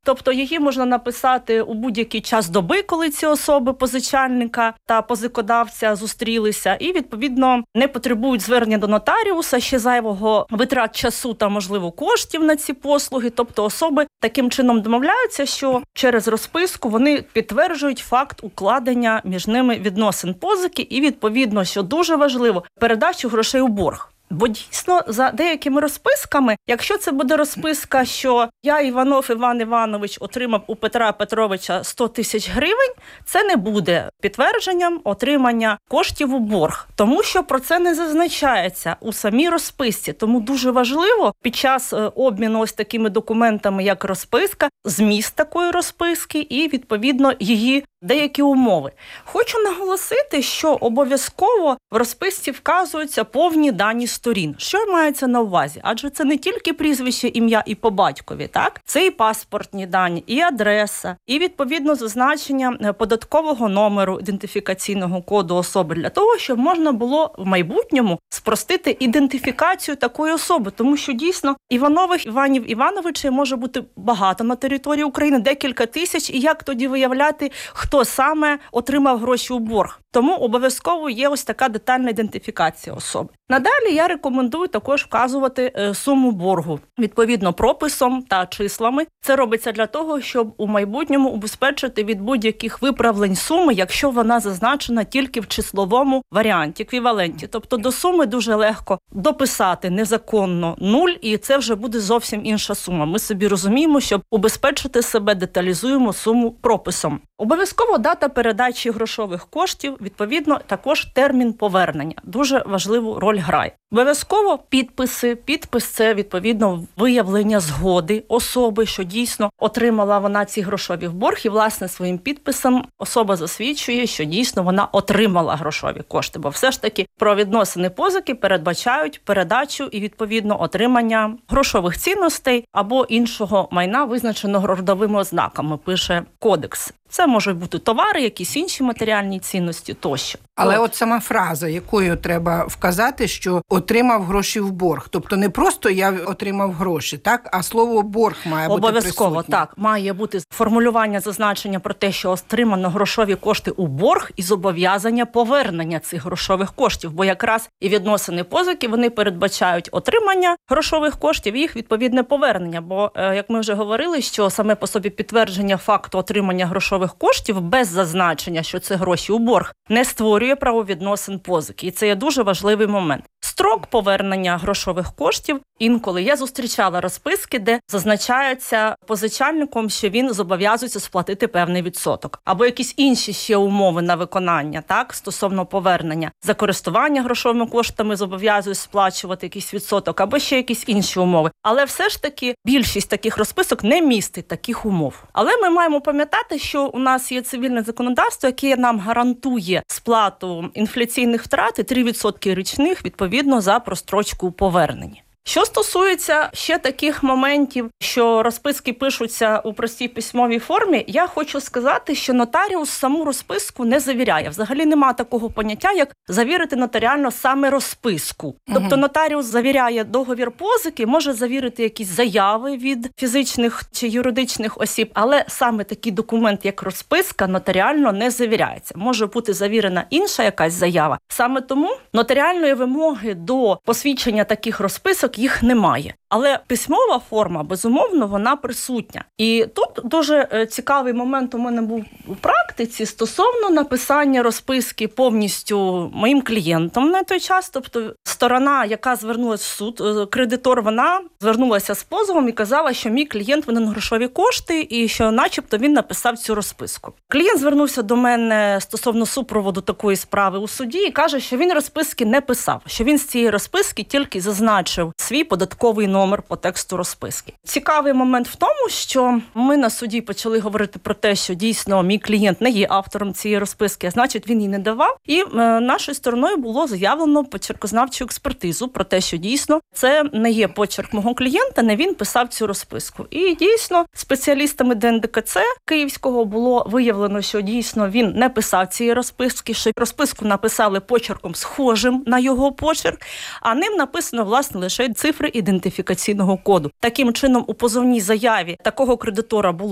тобто її можна написати у будь-який час доби, коли ці особи позичальника та позикодавця зустрілися, і, відповідно, не потребують звернення до нотаріуса, ще зайвого витрат часу та, можливо, коштів на ці послуги. Тобто особи таким чином домовляються, що через розписку вони підтверджують факт укладення між ними відносин позики і, відповідно, що дуже важливо, передачу грошей у борг. Бо дійсно за деякими розписками, якщо це буде розписка, що я, Іванов Іван Іванович, отримав у Петра Петровича 100 тисяч гривень, це не буде підтвердженням отримання коштів у борг, тому що про це не зазначається у самій розписці. Тому дуже важливо під час обміну ось такими документами, як розписка, зміст такої розписки і, відповідно, її деякі умови. Хочу наголосити, що обов'язково в розписці вказуються повні дані сторін. Що мається на увазі? Адже це не тільки прізвище, ім'я і по батькові, так? Це і паспортні дані, і адреса, і, відповідно, зазначення податкового номеру ідентифікаційного коду особи для того, щоб можна було в майбутньому спростити ідентифікацію такої особи. Тому що, дійсно, Іванових Іванів Івановичів може бути багато на території України, декілька тисяч, і як тоді виявляти, хто саме отримав гроші у борг. Тому обов'язково є ось така детальна ідентифікація особи. Надалі я рекомендую також вказувати суму боргу, відповідно, прописом та числами. Це робиться для того, щоб у майбутньому убезпечити від будь-яких виправлень суми, якщо вона зазначена тільки в числовому варіанті, еквіваленті. Тобто до суми дуже легко дописати незаконно 0, і це вже буде зовсім інша сума. Ми собі розуміємо, щоб убезпечити себе, деталізуємо суму прописом. Обов'язково дата передачі грошових коштів, відповідно, також термін повернення. Дуже важливу роль грає. Обов'язково підписи. Підпис – це, відповідно, виявлення згоди особи, що дійсно отримала вона ці грошові в борг, і, власне, своїм підписом особа засвідчує, що дійсно вона отримала грошові кошти. Бо все ж таки правовідносини позики передбачають передачу і, відповідно, отримання грошових цінностей або іншого майна, визначеного родовими ознаками, пише кодекс. Це можуть бути товари, якісь інші матеріальні цінності тощо. Але от сама фраза, якою треба вказати, що отримав гроші в борг. Тобто не просто я отримав гроші, так? А слово борг має бути присутнє. Обов'язково, так. Має бути формулювання, зазначення про те, що отримано грошові кошти у борг і зобов'язання повернення цих грошових коштів. Бо якраз і відносини позики, вони передбачають отримання грошових коштів і їх відповідне повернення. Бо, як ми вже говорили, що саме по собі підтвердження факту отримання грошових коштів без зазначення, що це гроші у борг, не створює правовідносин позики. І це є дуже важливий момент. Строк повернення грошових коштів. Інколи я зустрічала розписки, де зазначається позичальником, що він зобов'язується сплатити певний відсоток. Або якісь інші ще умови на виконання, так, стосовно повернення. За користування грошовими коштами зобов'язують сплачувати якийсь відсоток, або ще якісь інші умови. Але все ж таки більшість таких розписок не містить таких умов. Але ми маємо пам'ятати, що у нас є цивільне законодавство, яке нам гарантує сплату інфляційних втрат і 3% річних, відповідно, за прострочку у поверненні. Що стосується ще таких моментів, що розписки пишуться у простій письмовій формі, я хочу сказати, що нотаріус саму розписку не завіряє. Взагалі немає такого поняття, як завірити нотаріально саме розписку. Тобто нотаріус завіряє договір позики, може завірити якісь заяви від фізичних чи юридичних осіб, але саме такий документ, як розписка, нотаріально не завіряється. Може бути завірена інша якась заява. Саме тому нотаріальної вимоги до посвідчення таких розписок їх немає. Але письмова форма, безумовно, вона присутня. І тут дуже цікавий момент у мене був у практиці стосовно написання розписки повністю моїм клієнтом на той час. Тобто сторона, яка звернулася в суд, кредитор, вона звернулася з позовом і казала, що мій клієнт винен грошові кошти і що начебто він написав цю розписку. Клієнт звернувся до мене стосовно супроводу такої справи у суді і каже, що він розписки не писав, що він з цієї розписки тільки зазначив свій податковий номер по тексту розписки. Цікавий момент в тому, що ми на суді почали говорити про те, що дійсно мій клієнт не є автором цієї розписки, а значить він її не давав. І нашою стороною було заявлено почеркознавчу експертизу про те, що дійсно це не є почерк мого клієнта, не він писав цю розписку. І дійсно спеціалістами ДНДКЦ Київського було виявлено, що дійсно він не писав цієї розписки, що розписку написали почерком схожим на його почерк, а ним написано, власне, лише цифри ідентифікаційного коду. Таким чином, у позовній заяві такого кредитора було